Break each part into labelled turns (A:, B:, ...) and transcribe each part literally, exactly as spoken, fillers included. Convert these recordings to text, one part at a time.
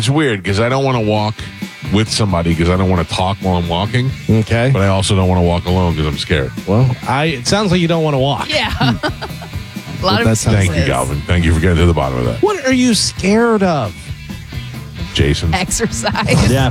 A: It's weird because I don't want to walk with somebody because I don't want to talk while I'm walking.
B: Okay.
A: But I also don't want to walk alone because I'm scared.
B: Well, I it sounds like you don't want to walk.
C: Yeah. A lot
B: Well,
C: of
B: that sounds
A: Thank you,
C: excuses.
A: Galvin. Thank you for getting to the bottom of that.
B: What are you scared of?
A: Jason.
C: Exercise.
B: Yeah.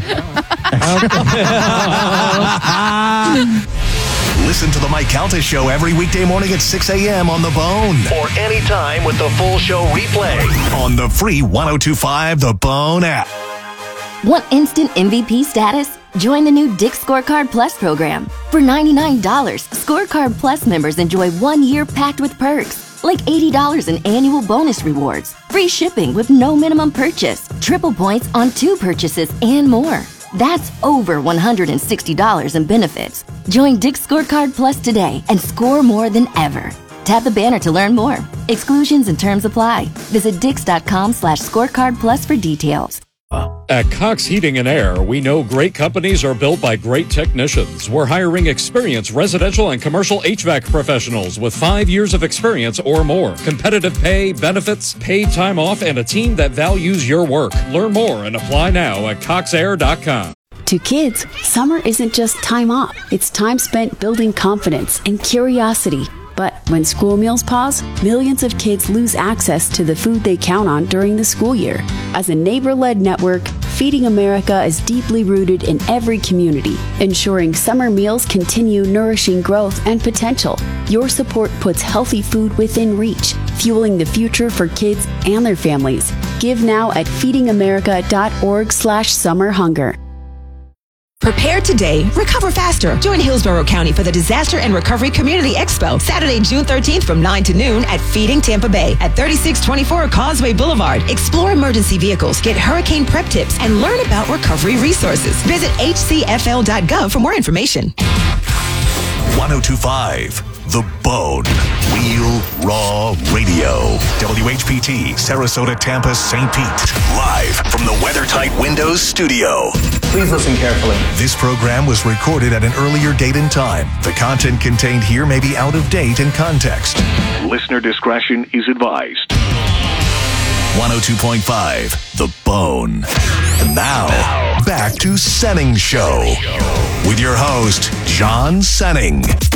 D: Listen to the Mike Calta Show every weekday morning at six a.m. on The Bone. Or anytime with the full show replay on the free one oh two point five The Bone app.
E: Want instant M V P status? Join the new Dick's Scorecard Plus program. For ninety-nine dollars, Scorecard Plus members enjoy one year packed with perks, like eighty dollars in annual bonus rewards, free shipping with no minimum purchase, triple points on two purchases, and more. That's over one hundred sixty dollars in benefits. Join Dick's Scorecard Plus today and score more than ever. Tap the banner to learn more. Exclusions and terms apply. Visit dix.com slash scorecard plus for details.
F: At Cox Heating and Air, we know great companies are built by great technicians. We're hiring experienced residential and commercial H V A C professionals with five years of experience or more. Competitive pay, benefits, paid time off, and a team that values your work. Learn more and apply now at cox air dot com.
G: To kids, summer isn't just time off. It's time spent building confidence and curiosity. But when school meals pause, millions of kids lose access to the food they count on during the school year. As a neighbor-led network, Feeding America is deeply rooted in every community, ensuring summer meals continue nourishing growth and potential. Your support puts healthy food within reach, fueling the future for kids and their families. Give now at feeding america dot org slash summer hunger.
H: Prepare today, recover faster. Join Hillsborough County for the Disaster and Recovery Community Expo, Saturday, June thirteenth from nine to noon at Feeding Tampa Bay at thirty-six twenty-four Causeway Boulevard. Explore emergency vehicles, get hurricane prep tips, and learn about recovery resources. Visit h c f l dot gov for more information.
D: one oh two point five The Bone. Real Raw Radio. W H P T, Sarasota, Tampa, Saint Pete. Live from the WeatherTight Windows studio.
I: Please listen carefully.
D: This program was recorded at an earlier date and time. The content contained here may be out of date in context. Listener discretion is advised. one oh two point five The Bone. And now, back to Senning Show with your host, John Senning.